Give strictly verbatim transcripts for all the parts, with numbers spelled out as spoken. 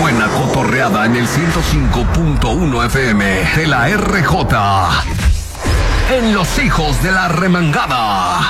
buena cotorreada en el ciento cinco punto uno F M de la R J. En Los Hijos de la Remangada.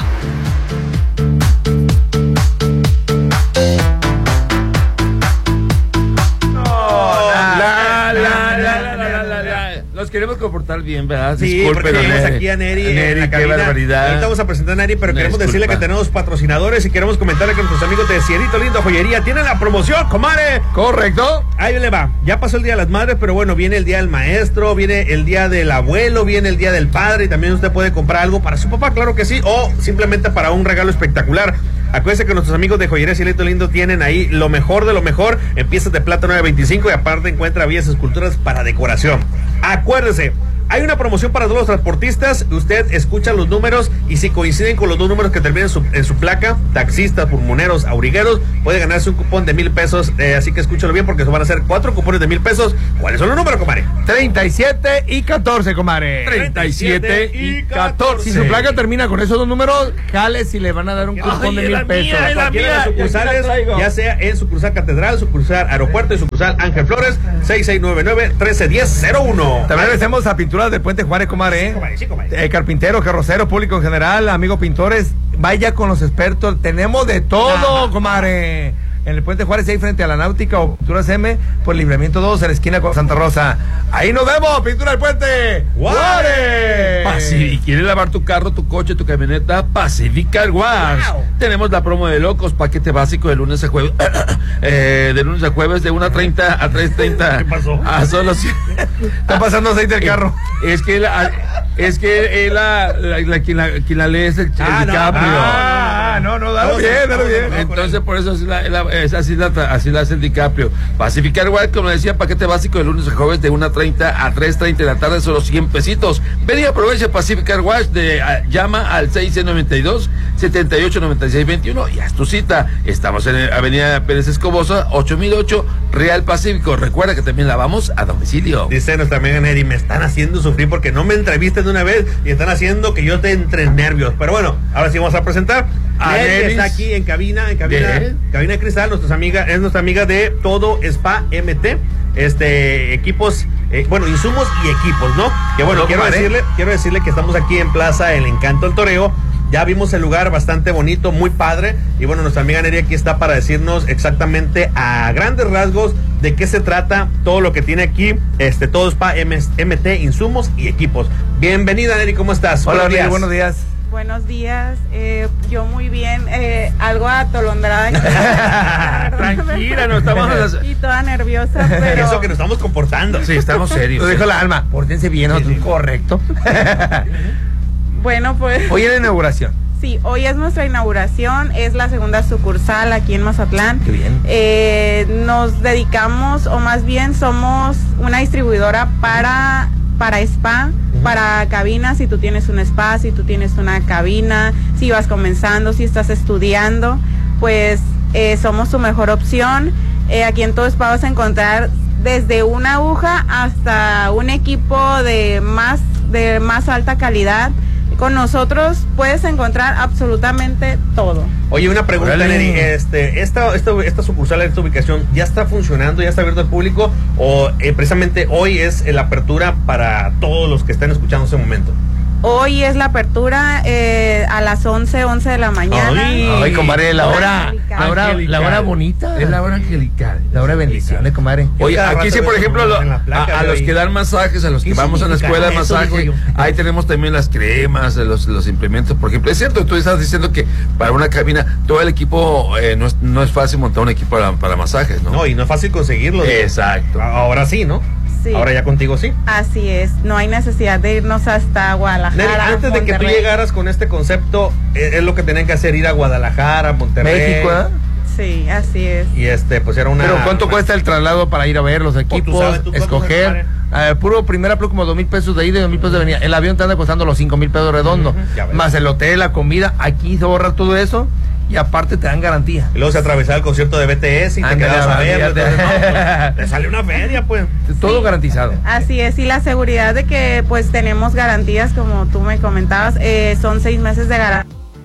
Nos queremos comportar bien, ¿verdad? Sí, Disculpen, porque tenemos Neri. aquí a Neri, Neri, en la qué cabina. barbaridad. Ahorita vamos a presentar a Neri, pero Una queremos disculpa. decirle que tenemos patrocinadores y queremos comentarle que nuestros amigos de Cierrito Lindo Joyería tienen la promoción, comadre. ¿Correcto? Ahí le va. Ya pasó el Día de las Madres, pero bueno, viene el Día del Maestro, viene el Día del Abuelo, viene el Día del Padre y también usted puede comprar algo para su papá, claro que sí, o simplemente para un regalo espectacular. Acuérdense que nuestros amigos de Joyería Cierrito Lindo tienen ahí lo mejor de lo mejor en piezas de plata nueve veinticinco y aparte encuentra bellas esculturas para decoración. Acuérdese. Hay una promoción para todos los transportistas. Usted escucha los números y si coinciden con los dos números que terminan en su, en su placa, taxistas, pulmoneros, aurigueros, puede ganarse un cupón de mil pesos. Eh, así que escúchalo bien porque se van a hacer cuatro cupones de mil pesos. ¿Cuáles son los números, comadre? treinta y siete y catorce, comadre. treinta y siete y catorce. Si su placa termina con esos dos números, jale si le van a dar un cupón Ay, de es la mil pesos. mía, es la Cualquiera mía. de las sucursales, Ya sea en sucursal Catedral, sucursal Aeropuerto y sucursal Ángel Flores, seis seis nueve nueve, uno tres uno cero cero uno. También agradecemos a Pinturas del Puente Juárez, comadre. Sí, comadre, sí, comadre. Eh, carpintero, carrocero, público en general, amigos pintores, vaya con los expertos. Tenemos de todo, comadre. En el Puente Juárez, ahí frente a la Náutica o Pinturas M, por Libramiento dos, en la esquina con Santa Rosa. Ahí nos vemos, Pintura del Puente Juárez. Si quieres lavar tu carro, tu coche, tu camioneta, Pacific Car Wash. Wow. Tenemos la promo de locos, paquete básico de lunes a jueves, eh, de lunes a jueves de una treinta a tres treinta. ¿Qué pasó? A solo cien. Está pasando aceite el carro. Es que la, es que la, la, la- quien, la, quien la lee es el, Ah, el no. DiCaprio. Ah, no, no, dale Vamos, bien, dale vamos, bien. vamos. Entonces por eso así la, la- es así la, así la hace el DiCaprio. Pacificar Wash, como decía, paquete básico de lunes a jueves de una treinta a tres treinta de la tarde, solo cien pesitos. Ven y aprovecha Pacificar Wash, de, a, llama al seis seis nueve dos, siete ocho nueve seis dos uno y haz tu cita. Estamos en Avenida Pérez Escobosa, ocho mil ocho, Real Pacífico. Recuerda que también la vamos a domicilio. Dice nuestra amiga Neri, me están haciendo sufrir porque no me entrevisten de una vez y están haciendo que yo te entre nervios. Pero bueno, ahora sí vamos a presentar A Neri, que Neris. está aquí en cabina, en cabina, ¿De? cabina de cristal, nuestras amigas, es nuestra amiga de Todo Spa M T, este, equipos, eh, bueno, insumos y equipos, ¿no? Que bueno, No, quiero comadre. decirle, quiero decirle que estamos aquí en Plaza El Encanto del Toreo. Ya vimos el lugar bastante bonito, muy padre. Y bueno, nuestra amiga Neri aquí está para decirnos exactamente a grandes rasgos de qué se trata todo lo que tiene aquí, este, Todo Spa M T, insumos y equipos. Bienvenida, Neri, ¿cómo estás? Hola, Buenos Neri, días. buenos días. Buenos días, eh, yo muy bien, eh, algo atolondrada aquí. Tranquila, no estamos a las- Y toda nerviosa, pero Eso que nos estamos comportando. Sí, estamos serios. Lo dijo la alma, pórtense bien, ¿no? Sí, sí. Correcto. bueno, pues Hoy en la inauguración. sí, hoy es nuestra inauguración, es la segunda sucursal aquí en Mazatlán. Qué bien. Eh, nos dedicamos, o más bien somos una distribuidora para, para spa, para cabinas, si tú tienes un spa, si tú tienes una cabina, si vas comenzando, si estás estudiando, pues eh, somos tu mejor opción. Eh, aquí en Todo Spa vas a encontrar desde una aguja hasta un equipo de más, de más alta calidad. Con nosotros puedes encontrar absolutamente todo. Oye, una pregunta, Órale. Neri. Este, esta, esta, esta sucursal, esta ubicación, ¿ya está funcionando, ya está abierto al público? ¿O eh, precisamente hoy es eh, la apertura para todos los que están escuchando en ese momento? Hoy es la apertura eh, a las once, once de la mañana. Ay. Ay, compadre, la hora, Angelical. la hora, la hora bonita. Es la hora angelical. La hora de bendiciones, comadre. Oye, cada aquí rato sí, por veo ejemplo, lo- en la placa, a, a veo los ahí. que dan masajes, a los que ¿Qué vamos a la escuela de significa eso? masaje, Digo yo. ahí tenemos también las cremas, los, los implementos. Por ejemplo, es cierto, tú estás diciendo que para una cabina, todo el equipo, eh, no, es, no es fácil montar un equipo para, para masajes, ¿no? No, y no es fácil conseguirlo. digo. Exacto. Ahora sí, ¿no? Sí. Ahora ya contigo sí. Así es, no hay necesidad de irnos hasta Guadalajara. Neri, antes de que tú Monterrey. llegaras con este concepto, eh, es lo que tenían que hacer, ir a Guadalajara, Monterrey. México, ¿eh? Sí, así es. Y este, pues era una... Pero ¿cuánto cuesta el traslado para ir a ver los equipos, sabes, tú cuánto escoger? Eh, puro primera plus como dos mil pesos de ida y dos mil pesos de venida. El avión te anda costando los cinco mil pesos redondo. Ujú, ya ves. Más el hotel, la comida. Aquí se borra todo eso y aparte te dan garantía. Y luego se atravesaba el concierto de B T S y te Ándale, quedabas a ver. fíjate. Entonces, no, pues, te sale una feria, pues. Todo garantizado. Así es, y la seguridad de que pues tenemos garantías, como tú me comentabas, eh, son seis meses de garantía.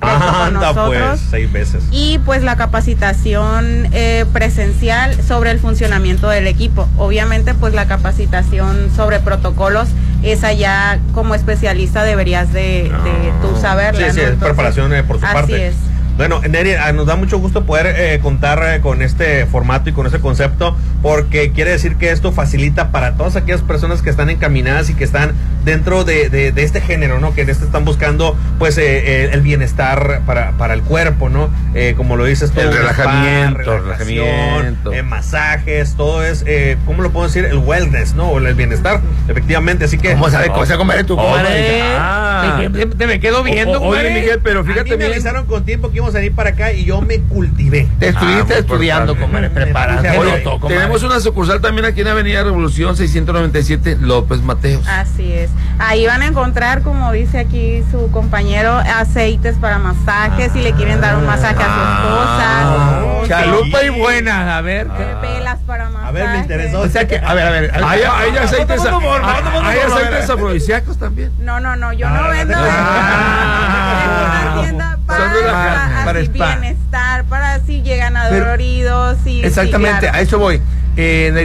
directo con Anda, nosotros. pues, seis veces. Y pues la capacitación eh, presencial sobre el funcionamiento del equipo. Obviamente pues la capacitación sobre protocolos, esa ya como especialista deberías de, de tú saberla. Sí, ¿no? sí, es Entonces, preparación eh, por su así parte. es. Bueno, Neri, ah, nos da mucho gusto poder eh, contar eh, con este formato y con este concepto, porque quiere decir que esto facilita para todas aquellas personas que están encaminadas y que están dentro de, de, de este género, ¿no? Que en este están buscando, pues, eh, eh, el bienestar para, para el cuerpo, ¿no? Eh, como lo dices, todo El un relajamiento, spa, relajación, relajamiento. eh, masajes, todo es, eh, ¿cómo lo puedo decir? El wellness, ¿no? O el bienestar, efectivamente. Así que... ¿Cómo sabe cosa, compadre? Tú, compadre. Ah. Te, te- te me quedo viendo, O- o- Oye, compadre. Miguel, pero a mí fíjate me bien. avisaron con tiempo que íbamos a venir para acá y yo me cultivé. Te estuviste Ah, muy estudiando, importante. compadre, preparando. Oye, Bueno, to- compadre. Tenemos una sucursal también aquí en Avenida Revolución seiscientos noventa y siete, López Mateos. Así es. Ahí van a encontrar, como dice aquí su compañero, aceites para masajes, si le quieren dar un masaje Ah, a su esposa. chalupa y buena, a ver. Eh, velas para masajes. A ver, me interesó. O sea que, a ver, a ver. Hay, hay aceites, Por favor, hay- por favor, hay por favor, aceites a ver. afrodisíacos también. No, no, no, yo Ah, no vendo. ah, Es una tienda para, son de la para, carne, para así spa. bienestar, para si llegan Pero- adoloridos. Y, Exactamente, sí, claro. a eso voy. Eh,